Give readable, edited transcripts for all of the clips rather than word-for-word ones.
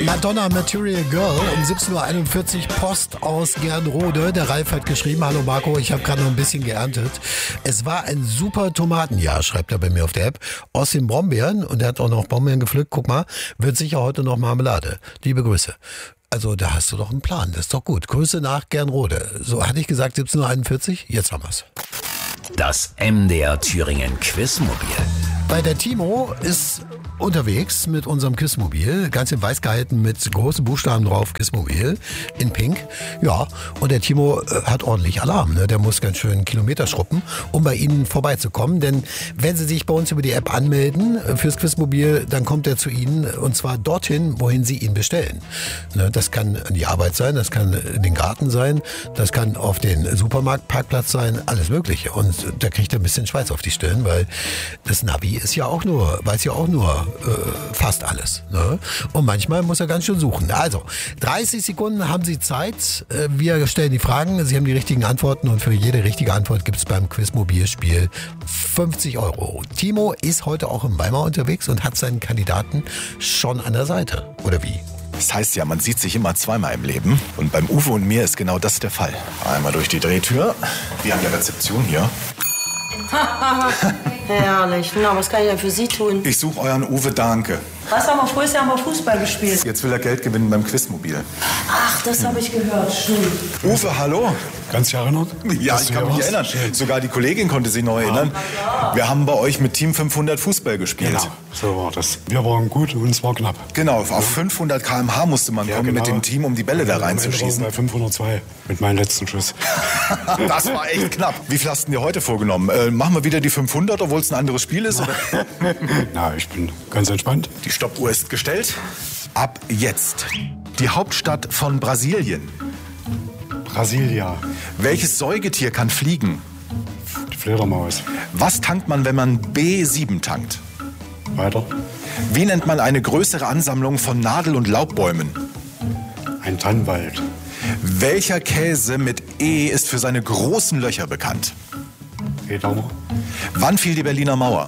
Madonna Material Girl um 17.41 Uhr, Post aus Gernrode. Der Ralf hat geschrieben, hallo Marco, ich habe gerade noch ein bisschen geerntet. Es war ein super Tomatenjahr, schreibt er bei mir auf der App. Aus den Brombeeren, und er hat auch noch Brombeeren gepflückt, guck mal, wird sicher heute noch Marmelade. Liebe Grüße. Also da hast du doch einen Plan, das ist doch gut. Grüße nach Gernrode. So hatte ich gesagt, 17.41 Uhr, jetzt haben wir's. Das MDR Thüringen Quizmobil. Bei der Timo ist unterwegs mit unserem Quizmobil, ganz in weiß gehalten mit großen Buchstaben drauf, Quizmobil, in pink. Ja, und der Timo hat ordentlich Alarm, ne? Der muss ganz schön Kilometer schruppen, um bei Ihnen vorbeizukommen. Denn wenn Sie sich bei uns über die App anmelden fürs Quizmobil, dann kommt er zu Ihnen, und zwar dorthin, wohin Sie ihn bestellen. Ne? Das kann an die Arbeit sein, das kann in den Garten sein, das kann auf den Supermarktparkplatz sein, alles Mögliche. Und da kriegt er ein bisschen Schweiß auf die Stirn, weil das Navi ist ja auch nur, weiß ja auch nur fast alles. Ne? Und manchmal muss er ganz schön suchen. Also, 30 Sekunden haben Sie Zeit. Wir stellen die Fragen, Sie haben die richtigen Antworten, und für jede richtige Antwort gibt es beim Quizmobilspiel 50 Euro. Timo ist heute auch in Weimar unterwegs und hat seinen Kandidaten schon an der Seite. Oder wie? Das heißt ja, man sieht sich immer zweimal im Leben. Und beim Uwe und mir ist genau das der Fall. Einmal durch die Drehtür. Wir haben die Rezeption hier. Herrlich. Na, was kann ich denn für Sie tun? Ich suche euren Uwe Dahnke. Was haben wir früher haben wir Fußball gespielt? Jetzt will er Geld gewinnen beim Quizmobil. Ach, das habe ich gehört. Stimmt. Uwe, hallo? Kannst du dich erinnern? Ja, ich kann mich erinnern. Sogar die Kollegin konnte sich noch erinnern. Wir haben bei euch mit Team 500 Fußball gespielt. Genau, so war das. Wir waren gut und es war knapp. Genau, auf 500 km/h musste man kommen mit dem Team, um die Bälle da reinzuschießen. Bei 502 mit meinem letzten Schuss. Das war echt knapp. Wie viel hast du dir heute vorgenommen? Machen wir wieder die 500, obwohl es ein anderes Spiel ist? Oder? Na, ich bin ganz entspannt. Die Stoppuhr ist gestellt. Ab jetzt. Die Hauptstadt von Brasilien. Brasilia. Welches Säugetier kann fliegen? Die Fledermaus. Was tankt man, wenn man B7 tankt? Weiter. Wie nennt man eine größere Ansammlung von Nadel- und Laubbäumen? Ein Tannenwald. Welcher Käse mit E ist für seine großen Löcher bekannt? Edammer. Wann fiel die Berliner Mauer?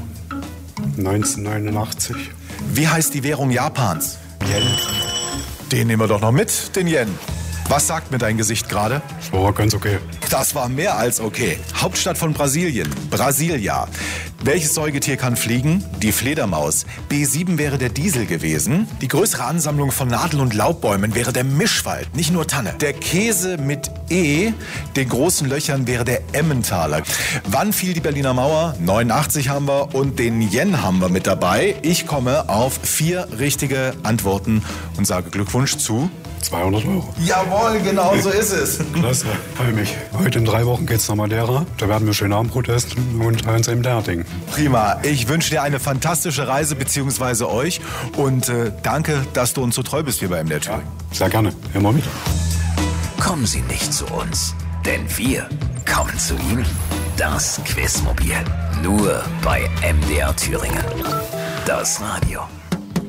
1989. Wie heißt die Währung Japans? Yen. Den nehmen wir doch noch mit, den Yen. Was sagt mir dein Gesicht gerade? Das war ganz okay. Das war mehr als okay. Hauptstadt von Brasilien, Brasilia. Welches Säugetier kann fliegen? Die Fledermaus. B7 wäre der Diesel gewesen. Die größere Ansammlung von Nadel- und Laubbäumen wäre der Mischwald, nicht nur Tanne. Der Käse mit E, den großen Löchern, wäre der Emmentaler. Wann fiel die Berliner Mauer? 89 haben wir, und den Yen haben wir mit dabei. Ich komme auf 4 richtige Antworten und sage Glückwunsch zu 200 Euro. Jawohl, genau so ist es. Klasse, freue mich. Heute in 3 Wochen geht's nach Madeira. Da werden wir schön Abendbrot essen und ans MDR-Ding. Prima. Ich wünsche dir eine fantastische Reise, beziehungsweise euch. Und danke, dass du uns so treu bist hier bei MDR Thüringen. Ja, sehr gerne. Immer wieder. Kommen Sie nicht zu uns, denn wir kommen zu Ihnen. Das Quizmobil. Nur bei MDR Thüringen. Das Radio.